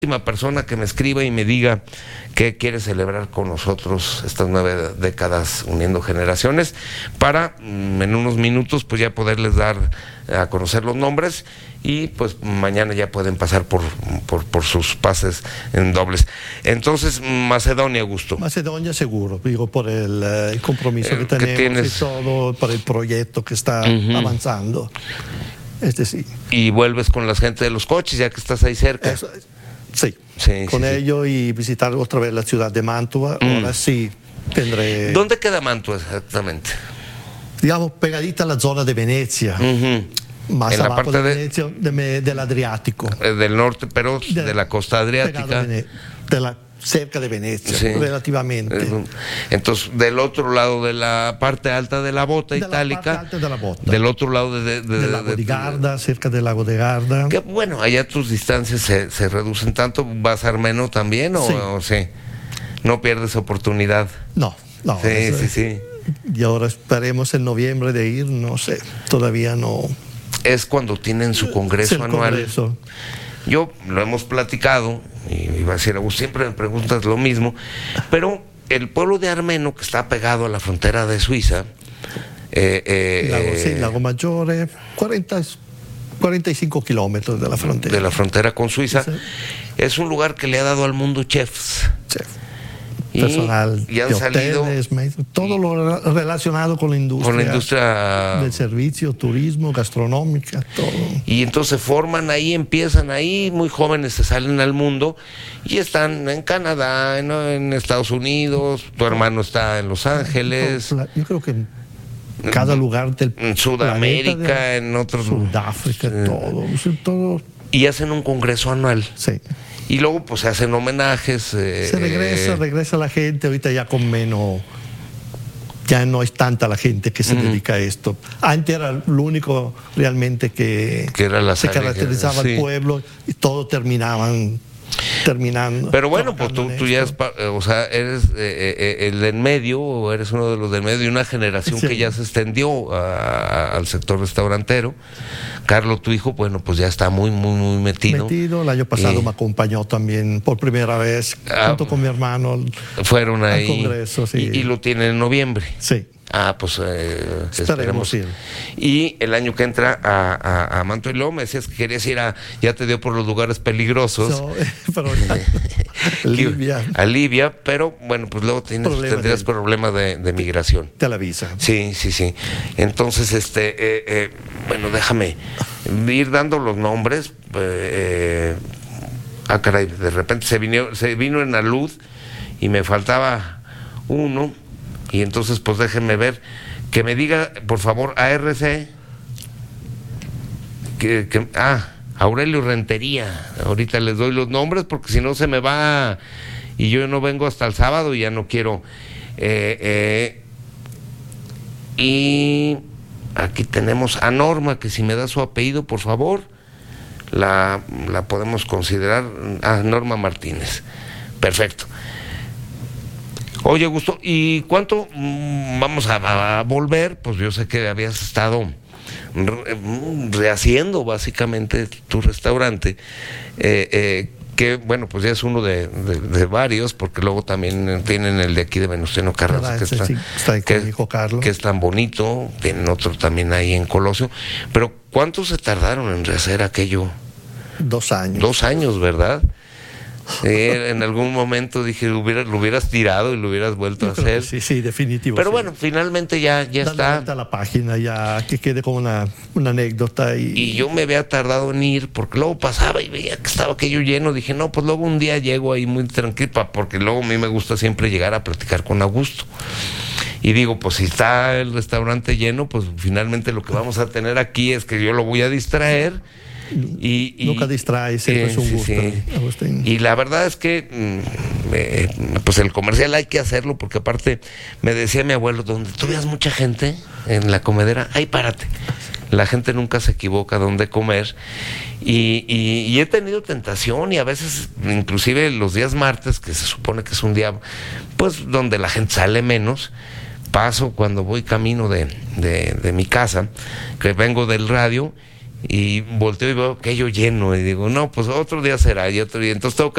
última persona que me escriba y me diga que quiere celebrar con nosotros estas 9 décadas uniendo generaciones, para en unos minutos pues ya poderles dar a conocer los nombres, y pues mañana ya pueden pasar por sus pases en dobles. Entonces, Macedonia, Augusto. Macedonia seguro, digo, por el compromiso que tenemos y todo, por el proyecto que está avanzando. Sí. Y vuelves con la gente de los coches, ya que estás ahí cerca. Sí, con ello y visitar otra vez la ciudad de Mantua. Ahora sí tendré... ¿Dónde queda Mantua exactamente? Digamos, pegadita a la zona de Venecia. Más en abajo la parte de Venecia, del Adriático. Del norte, pero de la costa adriática. Cerca de Venecia, relativamente. Entonces, del otro lado de la parte alta de la bota itálica, del otro lado del lago de Garda, cerca del lago de Garda. Que bueno, allá tus distancias se reducen tanto. ¿Vas a Armeno también o sí? ¿No pierdes oportunidad? No. Sí. Y ahora esperemos en noviembre de ir, no sé, todavía no. Es cuando tienen su congreso anual. Congreso. Yo lo hemos platicado, y iba a decir, siempre me preguntas lo mismo, pero el pueblo de Armeno, que está pegado a la frontera de Suiza, Lago Maggiore, 45 kilómetros de la frontera. De la frontera con Suiza, es un lugar que le ha dado al mundo chefs. Personal y han de salido hoteles, todo lo relacionado con la industria del servicio, turismo, gastronómica, todo. Y entonces se forman ahí, empiezan ahí, muy jóvenes se salen al mundo y están en Canadá, en Estados Unidos, tu hermano está en Los Ángeles. Yo creo que en cada lugar del en Sudamérica, en otros, Sudáfrica, todo. Y hacen un congreso anual. Sí. Y luego pues se hacen homenajes. Se regresa la gente, ahorita ya con menos, ya no es tanta la gente que se dedica a esto. Antes era lo único realmente que se caracterizaba al pueblo, y todo terminando. Pero bueno, pues tú ya eres el del medio, o eres uno de los del medio de una generación que ya se extendió al sector restaurantero. Carlos, tu hijo, bueno, pues ya está muy metido. El año pasado me acompañó también por primera vez, junto con mi hermano. Fueron ahí al congreso, y lo tienen en noviembre. Sí. Pues esperemos ir. Y el año que entra a Mantua, y luego me decías que querías ir ya te dio por los lugares peligrosos. Libia. A Libia, pero bueno, pues luego tendrías problemas de migración. Te la avisa. Sí. Entonces, bueno, déjame ir dando los nombres. Caray, de repente se vino en la luz y me faltaba uno. Y entonces, pues déjenme ver, que me diga, por favor, ARC, Aurelio Rentería. Ahorita les doy los nombres porque si no se me va y yo no vengo hasta el sábado y ya no quiero. Y aquí tenemos a Norma, que si me da su apellido, por favor, la podemos considerar. Norma Martínez. Perfecto. Oye, Augusto, ¿y cuánto vamos a volver? Pues yo sé que habías estado rehaciendo básicamente tu restaurante, que bueno, pues ya es uno de varios, porque luego también tienen el de aquí de Venustiano Carranza, está ahí con mi hijo Carlos, que es tan bonito. Tienen otro también ahí en Colosio. Pero ¿cuánto se tardaron en rehacer aquello? 2 años. 2 años, ¿verdad? En algún momento dije, lo hubieras tirado y lo hubieras vuelto a hacer. Sí, definitivo. Pero bueno, finalmente ya está. A la página, ya que quede como una anécdota. Y yo me había tardado en ir, porque luego pasaba y veía que estaba aquello lleno. Dije, no, pues luego un día llego ahí muy tranquilo, porque luego a mí me gusta siempre llegar a platicar con Augusto. Y digo, pues si está el restaurante lleno, pues finalmente lo que vamos a tener aquí es que yo lo voy a distraer. Nunca distrae, siempre es un gusto. Sí. Y la verdad es que pues el comercial hay que hacerlo, porque aparte me decía mi abuelo, donde tú veas mucha gente en la comedera, ahí párate. La gente nunca se equivoca donde comer. Y he tenido tentación, y a veces, inclusive los días martes, que se supone que es un día pues donde la gente sale menos, paso cuando voy camino de mi casa, que vengo del radio, y volteo y veo aquello lleno y digo, no, pues otro día será, y otro día, entonces tengo que